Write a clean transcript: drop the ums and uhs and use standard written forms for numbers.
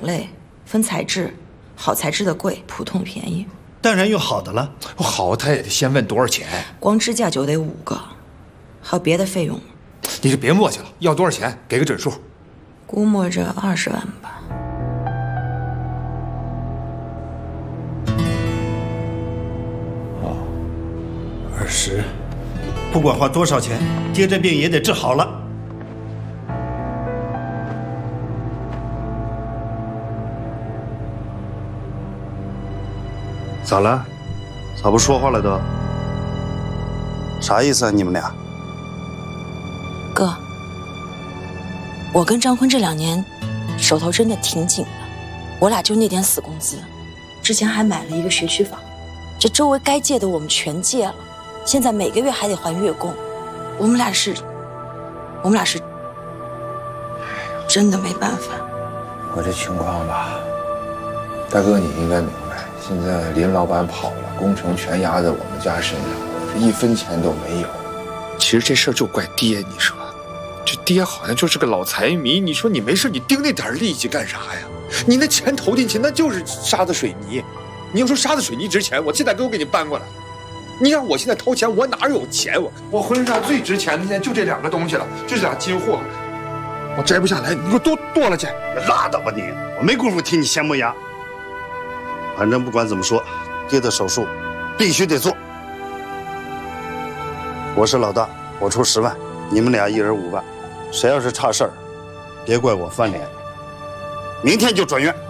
类，分材质，好材质的贵，普通便宜。 当然有好的了。 好，他也得先问多少钱。 光支架就得5个，还有别的费用吗？ 你就别磨叽了，要多少钱？给个准数。 估摸着20万吧。 20，不管花多少钱，爹这病也得治好了。 咋了？咋不说话了都？啥意思啊？你们俩？ 哥，我跟张坤这2年手头真的挺紧的，我俩就那点死工资，之前还买了一个学区房，这周围该借的我们全借了，现在每个月还得还月供，我们俩是真的没办法。 我这情况吧，大哥你应该明白，现在林老板跑了，工程全压在我们家身上，我这1分钱都没有。 其实这事儿就怪爹，你说，这爹好像就是个老财迷。你说你没事你盯那点利息干啥呀？你那钱投进去那就是沙子水泥，你要说沙子水泥值钱，我现在给你搬过来。你让我现在掏钱，我哪有钱？我婚纱最值钱的现在就这2个东西了，就这俩金货，我摘不下来，你给我都剁了去。 拉倒吧你，我没工夫听你闲磨牙。反正不管怎么说，爹的手术必须得做。我是老大，我出10万，你们俩1人5万。谁要是差事儿，别怪我翻脸。明天就转院。